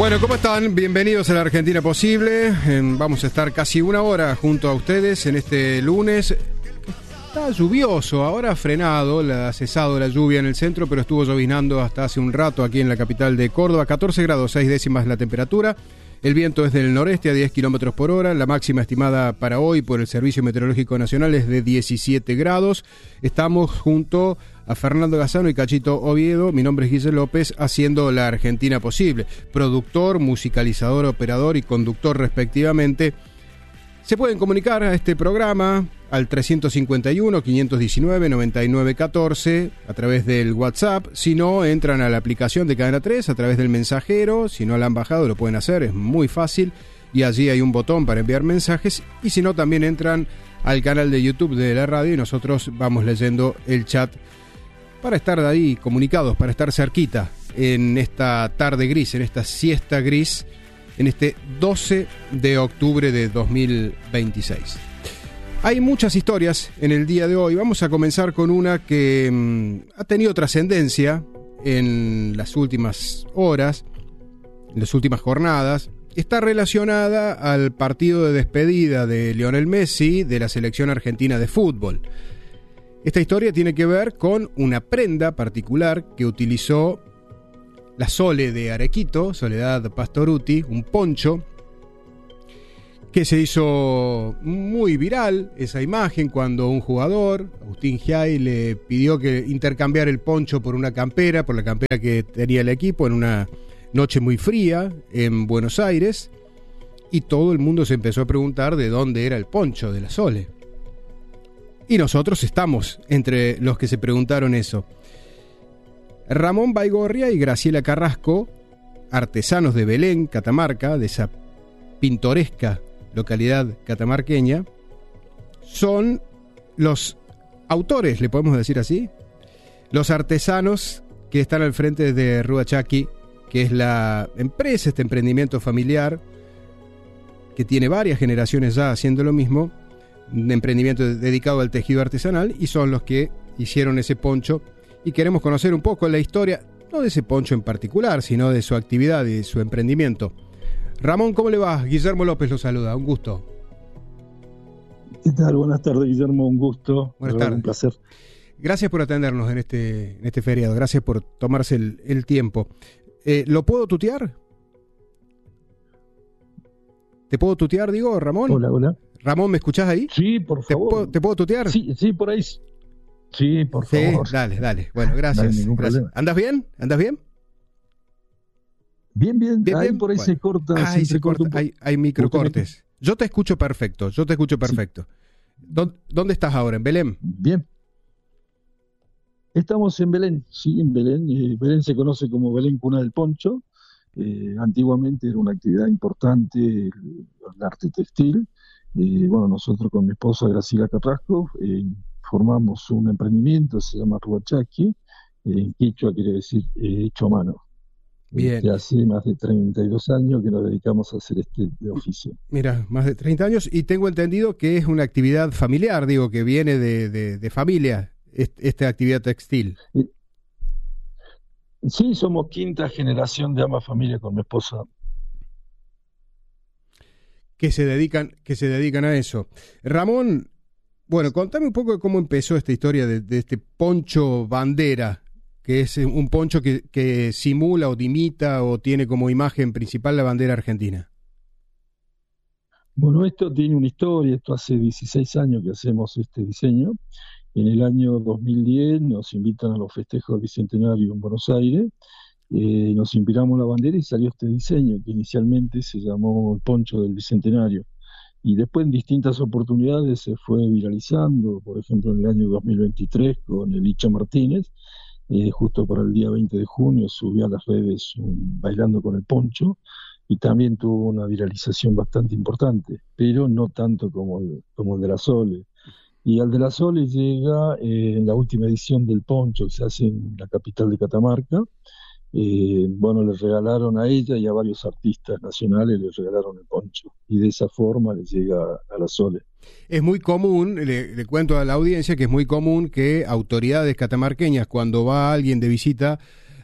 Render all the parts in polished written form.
Bueno, ¿cómo están? Bienvenidos a la Argentina Posible. Vamos a estar casi una hora junto a ustedes en este lunes. Está lluvioso, ahora ha frenado, ha cesado la lluvia en el centro, pero estuvo llovinando hasta hace un rato aquí en la capital de Córdoba. 14 grados, 6 décimas la temperatura. El viento es del noreste a 10 kilómetros por hora. La máxima estimada para hoy por el Servicio Meteorológico Nacional es de 17 grados. Estamos junto a Fernando Gazzano y Cachito Oviedo. Mi nombre es Guille López, haciendo la Argentina Posible. Productor, musicalizador, operador y conductor respectivamente. Se pueden comunicar a este programa al 351-519-9914 a través del WhatsApp. Si no, entran a la aplicación de Cadena 3 a través del mensajero. Si no la han bajado, lo pueden hacer, es muy fácil. Y allí hay un botón para enviar mensajes. Y si no, también entran al canal de YouTube de la radio y nosotros vamos leyendo el chat para estar de ahí comunicados, para estar cerquita en esta tarde gris, en esta siesta gris, en este 12 de octubre de 2026. Hay muchas historias en el día de hoy. Vamos a comenzar con una que ha tenido trascendencia en las últimas horas, en las últimas jornadas. Está relacionada al partido de despedida de Lionel Messi de la selección argentina de fútbol. Esta historia tiene que ver con una prenda particular que utilizó la Sole de Arequito, Soledad Pastorutti, un poncho que se hizo muy viral, esa imagen, cuando un jugador, Agustín Giai, le pidió que intercambiara el poncho por una campera, por la campera que tenía el equipo en una noche muy fría en Buenos Aires, y todo el mundo se empezó a preguntar de dónde era el poncho de la Sole. Y nosotros estamos entre los que se preguntaron eso. Ramón Baigorria y Graciela Carrasco, artesanos de Belén, Catamarca, de esa pintoresca localidad catamarqueña, son los autores, le podemos decir así, los artesanos que están al frente de Rua Chaki, que es la empresa, este emprendimiento familiar que tiene varias generaciones ya haciendo lo mismo, un emprendimiento dedicado al tejido artesanal, y son los que hicieron ese poncho. Y queremos conocer un poco la historia, no de ese poncho en particular, sino de su actividad y de su emprendimiento. Ramón, ¿cómo le va? Guillermo López lo saluda, un gusto. ¿Qué tal? Buenas tardes, Guillermo, un gusto. Buenas tardes. Un placer. Gracias por atendernos en este feriado, gracias por tomarse el tiempo. ¿Lo puedo tutear? ¿Te puedo tutear, digo, Ramón? Hola. Ramón, ¿me escuchás ahí? Sí, por favor. ¿Te puedo tutear? Sí, por ahí. Sí, por favor. Dale. Bueno, gracias. Gracias. ¿Andas bien? Bien. Ahí por ahí bueno. Se corta. Se corta. Hay microcortes. Yo te escucho perfecto. Sí. ¿Dónde estás ahora? ¿En Belén? Bien. Estamos en Belén. Sí, en Belén. Belén se conoce como Belén Cuna del Poncho. Antiguamente era una actividad importante el arte textil. Bueno, nosotros con mi esposa Graciela Carrasco formamos un emprendimiento, se llama Rua Chaki, en quichua quiere decir hecho a mano. Bien. Hace más de 32 años que nos dedicamos a hacer este oficio. Mira, más de 30 años, y tengo entendido que es una actividad familiar, digo, que viene de familia, esta actividad textil. Sí, somos quinta generación de ama familia con mi esposa. Que se dedican a eso. Ramón, bueno, contame un poco de cómo empezó esta historia de este poncho bandera, que es un poncho que simula o imita o tiene como imagen principal la bandera argentina. Bueno, esto tiene una historia, esto hace 16 años que hacemos este diseño. En el año 2010 nos invitan a los festejos del Bicentenario en Buenos Aires. Nos inspiramos en la bandera y salió este diseño que inicialmente se llamó el poncho del Bicentenario, y después en distintas oportunidades se fue viralizando. Por ejemplo, en el año 2023 con el Licha Martínez, justo para el día 20 de junio subió a las redes bailando con el poncho, y también tuvo una viralización bastante importante, pero no tanto como el de la Sole. Y al de la Sole llega en la última edición del poncho que se hace en la capital de Catamarca. Bueno, les regalaron a ella y a varios artistas nacionales, les regalaron el poncho, y de esa forma les llega a la Sole. Es muy común, le cuento a la audiencia que es muy común que autoridades catamarqueñas, cuando va alguien de visita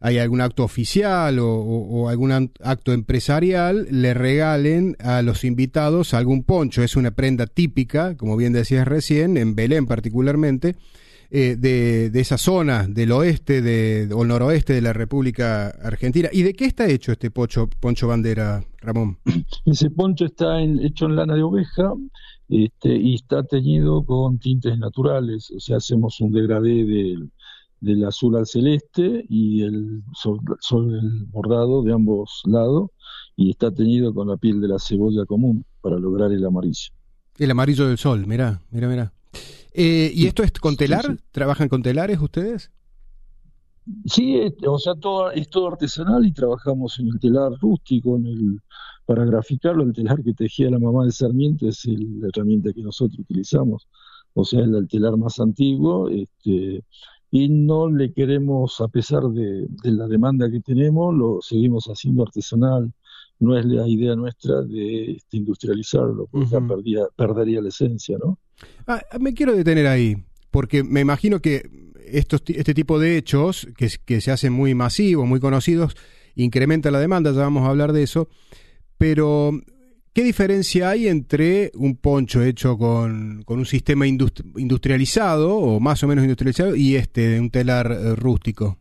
hay algún acto oficial o algún acto empresarial, le regalen a los invitados algún poncho. Es una prenda típica, como bien decías recién, en Belén particularmente, de esa zona del oeste o noroeste de la República Argentina. ¿Y de qué está hecho este poncho bandera, Ramón? Ese poncho está hecho en lana de oveja, y está teñido con tintes naturales, o sea, hacemos un degradé del azul al celeste y el el bordado de ambos lados, y está teñido con la piel de la cebolla común para lograr el amarillo. El amarillo del sol, mirá. ¿Y Sí, esto es con telar? sí. ¿Trabajan con telares ustedes? Sí, o sea, es todo artesanal y trabajamos en el telar rústico, para graficarlo, el telar que tejía la mamá de Sarmiento es la herramienta que nosotros utilizamos, o sea, el telar más antiguo, y no le queremos, a pesar de la demanda que tenemos, lo seguimos haciendo artesanal. No es la idea nuestra de industrializarlo, porque ya Ujú. perdería la esencia, ¿no? Me quiero detener ahí, porque me imagino que este tipo de hechos, que se hacen muy masivos, muy conocidos, incrementa la demanda, ya vamos a hablar de eso, pero ¿qué diferencia hay entre un poncho hecho con un sistema industrializado, o más o menos industrializado, y de un telar rústico?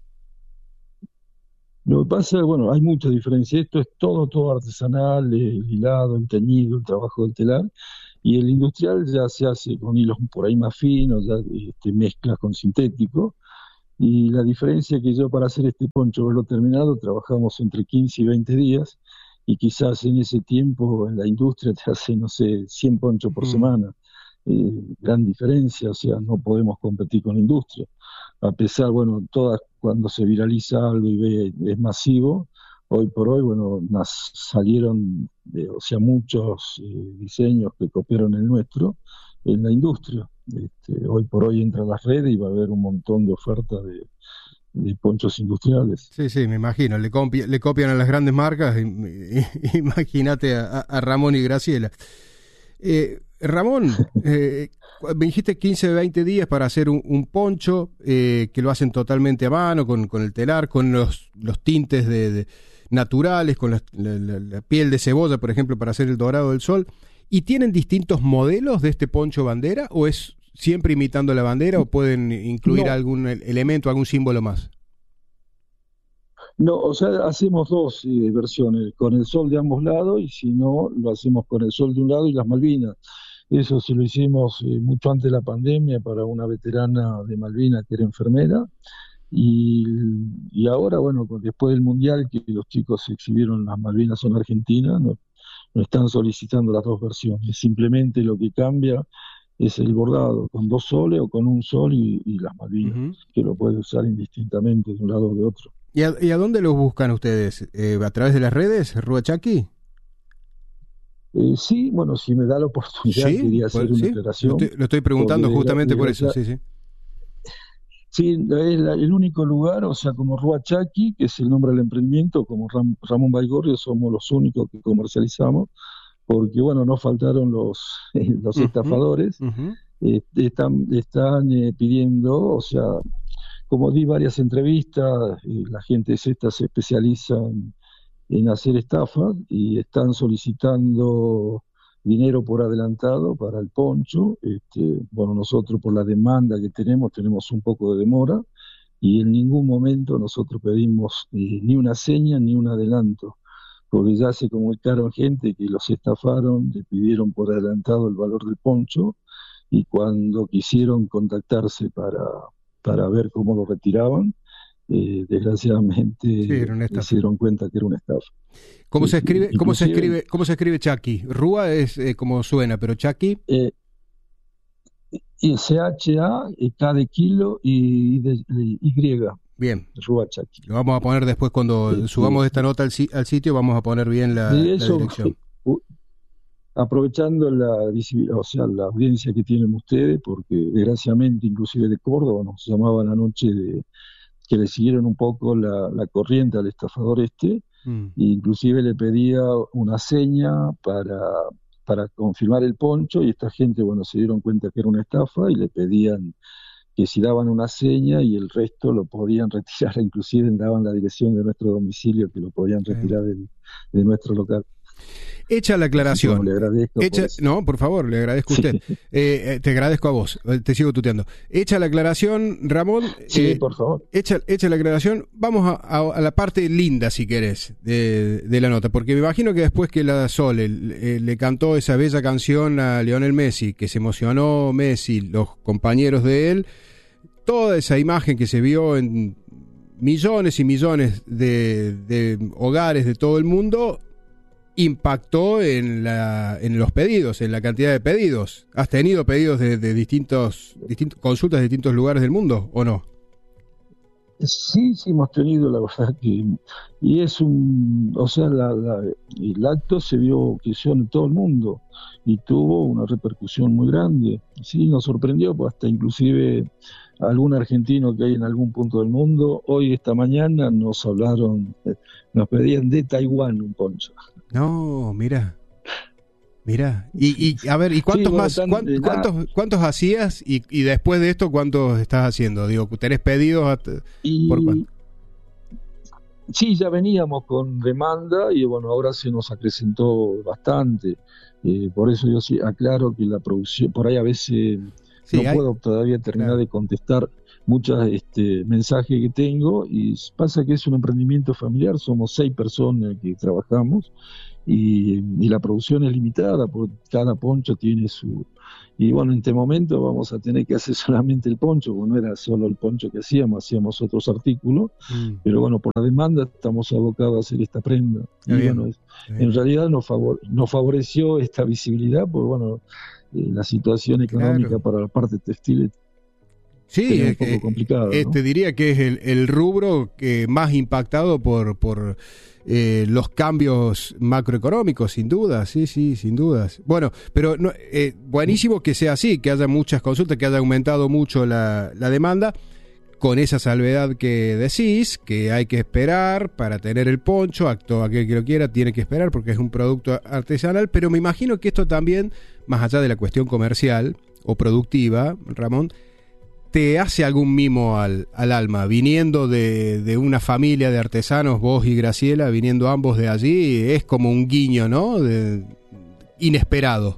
Lo que pasa, bueno, hay mucha diferencia. Esto es todo artesanal, el hilado, el teñido, el trabajo del telar. Y el industrial ya se hace con hilos por ahí más finos, ya mezclas con sintético. Y la diferencia es que yo, para hacer este poncho, verlo terminado, trabajamos entre 15 y 20 días. Y quizás en ese tiempo en la industria te hace, no sé, 100 ponchos por Mm. semana. Gran diferencia, o sea, no podemos competir con la industria. A pesar, bueno, cuando se viraliza algo y es masivo, hoy por hoy, bueno, salieron, o sea, muchos diseños que copiaron el nuestro en la industria. Hoy por hoy entra a las redes y va a haber un montón de ofertas de ponchos industriales. Sí, sí, me imagino. Le copian a las grandes marcas. Imagínate a Ramón y Graciela. Ramón, me dijiste 15 20 días para hacer un poncho, que lo hacen totalmente a mano, con el telar, con los tintes naturales, con la piel de cebolla, por ejemplo, para hacer el dorado del sol. ¿Y tienen distintos modelos de este poncho bandera, o es siempre imitando la bandera, o pueden incluir No, algún elemento, algún símbolo más? no, o sea, hacemos dos versiones, con el sol de ambos lados, y si no, lo hacemos con el sol de un lado y las Malvinas. Eso sí lo hicimos mucho antes de la pandemia para una veterana de Malvinas que era enfermera. Y, y ahora, bueno, después del Mundial, que los chicos se exhibieron las Malvinas son argentinas, no están solicitando las dos versiones. Simplemente lo que cambia es el bordado, con dos soles o con un sol y las Malvinas, Ujú. que lo puede usar indistintamente de un lado o de otro. ¿Y a dónde los buscan ustedes? ¿A través de las redes? ¿Rua Chaki? Sí, bueno, si me da la oportunidad, Sí, quería hacer una sí. aclaración, Lo estoy porque preguntando justamente por eso, sí, sí. sí, es el único lugar, o sea, como Rua Chaki, que es el nombre del emprendimiento, como Ramón Baigorrio, somos los únicos que comercializamos, porque, bueno, no faltaron los Ujú, estafadores. ujú. Están pidiendo, o sea, como di varias entrevistas, la gente esta se especializa en hacer estafas y están solicitando dinero por adelantado para el poncho. Bueno, nosotros, por la demanda que tenemos un poco de demora, y en ningún momento nosotros pedimos ni una seña ni un adelanto, porque ya se comunicaron gente que los estafaron, le pidieron por adelantado el valor del poncho, y cuando quisieron contactarse para ver cómo lo retiraban, Sí, desgraciadamente era una se estafa. dieron cuenta que era una estafa. ¿Cómo Sí, se sí. escribe, cómo se Inclusive, escribe, cómo se escribe Chaki? Rúa es como suena, pero Chaki, eh, y CHA, K de kilo y de Y, bien. Ruachaki. Lo vamos a poner después cuando Este, subamos esta nota al sitio, vamos a poner bien de la eso, dirección. u- aprovechando la visibilidad, o sea, la audiencia que tienen ustedes, porque desgraciadamente inclusive de Córdoba nos llamaban anoche que le siguieron un poco la corriente al estafador Mm. e inclusive le pedía una seña para confirmar el poncho, y esta gente, bueno, se dieron cuenta que era una estafa y le pedían que si daban una seña y el resto lo podían retirar, inclusive daban la dirección de nuestro domicilio que lo podían retirar de nuestro local. Hecha la aclaración. Le agradezco no, por favor, le agradezco a usted. Te agradezco a vos, te sigo tuteando. Hecha la aclaración, Ramón. Sí, por favor. Hecha la aclaración, vamos a la parte linda, si querés, de la nota, porque me imagino que después que la Sole le cantó esa bella canción a Lionel Messi, que se emocionó Messi, los compañeros de él, toda esa imagen que se vio en millones y millones de hogares de todo el mundo, impactó en los pedidos, en la cantidad de pedidos. ¿Has tenido pedidos de distintos consultas de distintos lugares del mundo o no? Sí, hemos tenido, la verdad que, y es el acto se vio que hizo en todo el mundo y tuvo una repercusión muy grande. Sí, nos sorprendió, pues hasta inclusive algún argentino que hay en algún punto del mundo, esta mañana nos pedían de Taiwán un poncho. No, mira. Y a ver, ¿y cuántos más? ¿Cuántos hacías? Y después de esto, ¿cuántos estás haciendo? Digo, ¿tenés pedidos? ¿Por cuánto? Sí, ya veníamos con demanda y bueno, ahora se nos acrecentó bastante. Por eso yo sí aclaro que la producción, por ahí a veces puedo todavía terminar de contestar muchos mensajes que tengo, y pasa que es un emprendimiento familiar, somos 6 personas que trabajamos y la producción es limitada, porque cada poncho tiene su... Y bueno, en este momento vamos a tener que hacer solamente el poncho, porque no era solo el poncho que hacíamos otros artículos, pero bueno, por la demanda estamos abocados a hacer esta prenda. En realidad nos favoreció esta visibilidad, porque bueno, la situación económica para la parte textil sí, es un poco complicado, ¿no? Te diría que es el rubro que más impactado por los cambios macroeconómicos, sin duda, sí, sin dudas. Bueno, pero buenísimo que sea así, que haya muchas consultas, que haya aumentado mucho la demanda, con esa salvedad que decís, que hay que esperar para tener el poncho, todo aquel que lo quiera tiene que esperar porque es un producto artesanal, pero me imagino que esto también, más allá de la cuestión comercial o productiva, Ramón, te hace algún mimo al alma, viniendo de una familia de artesanos, vos y Graciela, viniendo ambos de allí, es como un guiño, ¿no? Inesperado.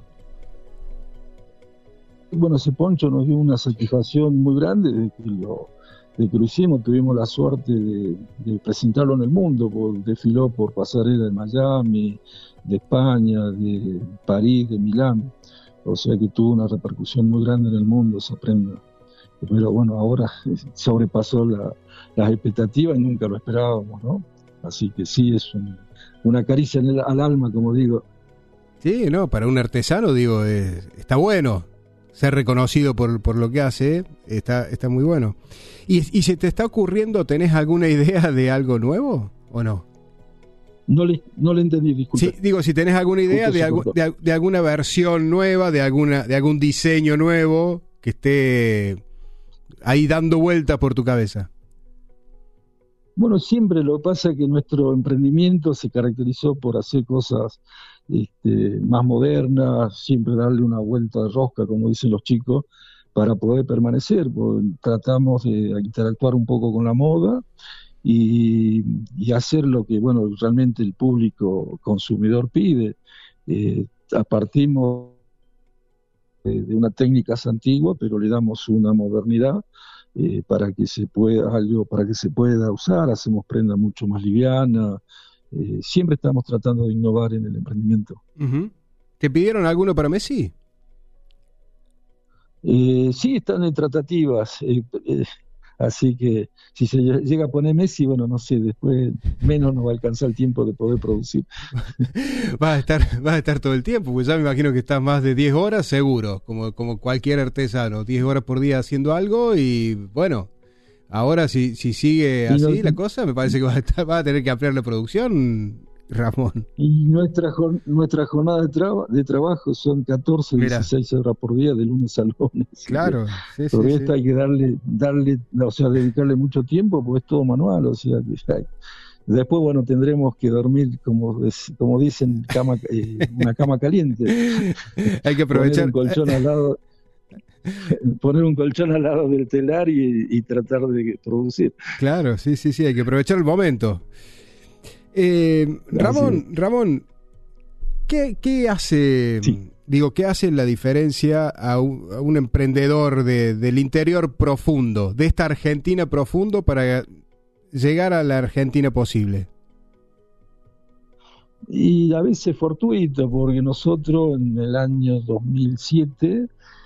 Bueno, ese poncho nos dio una satisfacción muy grande de que lo hicimos, tuvimos la suerte de presentarlo en el mundo, desfiló por pasarela de Miami, de España, de París, de Milán, o sea que tuvo una repercusión muy grande en el mundo esa prenda. Pero bueno, ahora sobrepasó las expectativas y nunca lo esperábamos, ¿no? Así que sí, es una caricia al alma, como digo. Sí, no, para un artesano, digo, está bueno ser reconocido por lo que hace, está muy bueno. ¿Y se te está ocurriendo, tenés alguna idea de algo nuevo o no? No le entendí, disculpe. Sí, digo, si tenés alguna idea de alguna versión nueva, de algún diseño nuevo que esté ahí dando vueltas por tu cabeza. Bueno, siempre lo que pasa es que nuestro emprendimiento se caracterizó por hacer cosas más modernas, siempre darle una vuelta de rosca, como dicen los chicos, para poder permanecer. Tratamos de interactuar un poco con la moda y hacer lo que realmente el público consumidor pide. Partimos de una técnicas antigua, pero le damos una modernidad para que se pueda usar, hacemos prenda mucho más liviana, siempre estamos tratando de innovar en el emprendimiento. Uh-huh. ¿Te pidieron alguno para Messi? Sí, están en tratativas, así que si se llega a poner Messi, no sé, después menos nos va a alcanzar el tiempo de poder producir. Vas a estar todo el tiempo, pues ya me imagino que estás más de 10 horas seguro, como cualquier artesano, 10 horas por día haciendo algo y bueno, ahora si sigue así la cosa, me parece que vas a tener que ampliar la producción, Ramón. Y nuestra jornada de trabajo son 14, 16 horas por día, de lunes a lunes. Claro, sí. Pero esto hay que dedicarle mucho tiempo, porque es todo manual, o sea que después, tendremos que dormir, como dicen, una cama caliente. Hay que aprovechar. Poner un colchón al lado. poner un colchón al lado del telar y tratar de producir. Claro, sí, hay que aprovechar el momento. Ramón, ¿qué hace? Sí. Digo, ¿qué hace la diferencia a un emprendedor del interior profundo, de esta Argentina profundo, para llegar a la Argentina posible? Y a veces fortuito, porque nosotros en el año 2007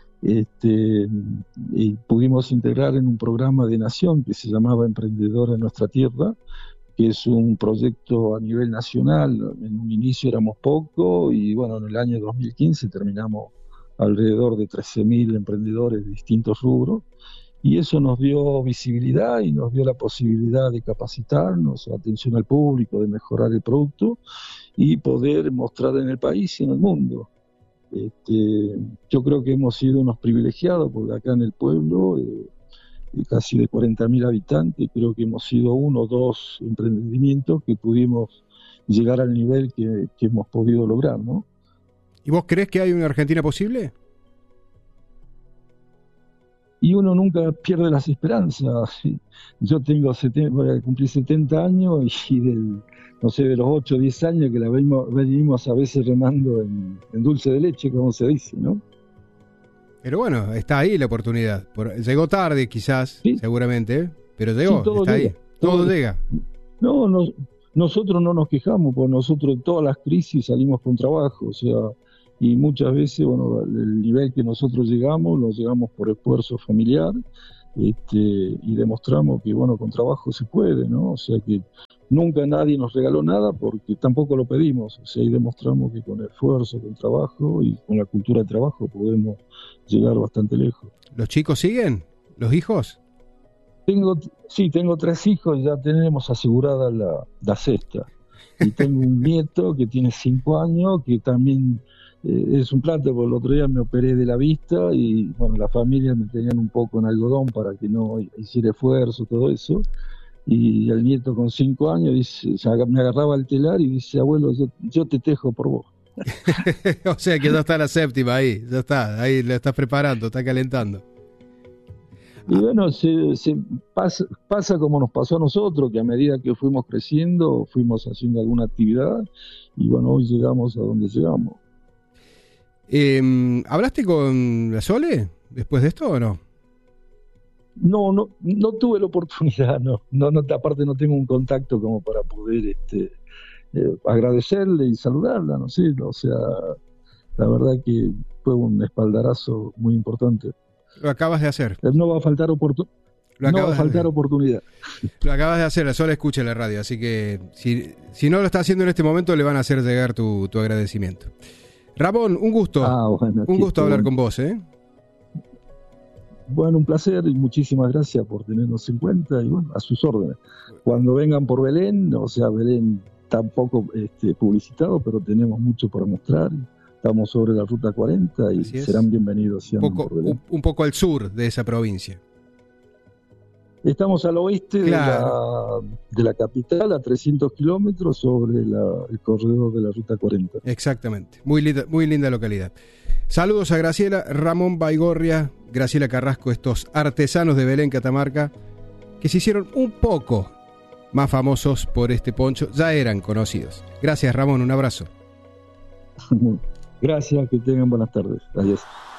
pudimos integrar en un programa de Nación que se llamaba Emprendedor en Nuestra Tierra, que es un proyecto a nivel nacional. En un inicio éramos pocos y bueno, en el año 2015 terminamos alrededor de 13.000 emprendedores de distintos rubros, y eso nos dio visibilidad y nos dio la posibilidad de capacitarnos, atención al público, de mejorar el producto y poder mostrar en el país y en el mundo. Yo creo que hemos sido unos privilegiados, porque acá en el pueblo, casi de 40.000 habitantes, creo que hemos sido uno o dos emprendimientos que pudimos llegar al nivel que hemos podido lograr, ¿no? ¿Y vos crees que hay una Argentina posible? Y uno nunca pierde las esperanzas. Yo voy a cumplir 70 años y de los 8 o 10 años que la venimos a veces remando en dulce de leche, como se dice, ¿no? Pero bueno, está ahí la oportunidad. Llegó tarde quizás, sí, seguramente, pero llegó, sí, está llega, ahí. Todo llega. No, nosotros no nos quejamos, porque nosotros en todas las crisis salimos con trabajo, o sea, y muchas veces, bueno, el nivel que nosotros lo llegamos por esfuerzo familiar, y demostramos que, bueno, con trabajo se puede, ¿no? O sea que nunca nadie nos regaló nada porque tampoco lo pedimos, o sea, y demostramos que con esfuerzo, con trabajo y con la cultura de trabajo podemos llegar bastante lejos. ¿Los chicos siguen? ¿Los hijos? Tengo 3 hijos, ya tenemos asegurada la sexta. Y tengo un nieto que tiene 5 años, que también es un plato, porque el otro día me operé de la vista y bueno, la familia me tenían un poco en algodón para que no hiciera esfuerzo, todo eso. Y el nieto con 5 años dice, me agarraba el telar y dice, abuelo, yo te tejo por vos. O sea que ya está la séptima ahí, ya está, ahí la estás preparando, está calentando. Y bueno, pasa como nos pasó a nosotros, que a medida que fuimos creciendo, fuimos haciendo alguna actividad y bueno, hoy llegamos a donde llegamos. ¿Hablaste con la Sole después de esto o no? No tuve la oportunidad, no, aparte no tengo un contacto como para poder agradecerle y saludarla, no sé, o sea, la verdad que fue un espaldarazo muy importante. Lo acabas de hacer. No va a faltar oportunidad. Lo acabas de hacer, la Sole escucha la radio, así que si no lo está haciendo en este momento, le van a hacer llegar tu agradecimiento. Ramón, un gusto. Un gusto hablar con vos, ¿eh? Bueno, un placer y muchísimas gracias por tenernos en cuenta y bueno, a sus órdenes. Cuando vengan por Belén, o sea, Belén tampoco publicitado, pero tenemos mucho para mostrar. Estamos sobre la Ruta 40 y serán bienvenidos. Un poco al sur de esa provincia. Estamos al oeste, claro, de la capital, a 300 kilómetros sobre el corredor de la Ruta 40. Exactamente, muy linda localidad. Saludos a Graciela, Ramón Baigorria, Graciela Carrasco, estos artesanos de Belén, Catamarca, que se hicieron un poco más famosos por este poncho, ya eran conocidos. Gracias, Ramón, un abrazo. Gracias, que tengan buenas tardes. Adiós.